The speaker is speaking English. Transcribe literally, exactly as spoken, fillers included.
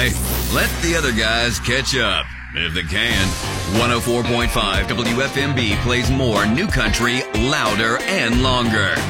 guy. Let the other guys catch up, if they can. one oh four point five W F M B plays more new country, louder and longer.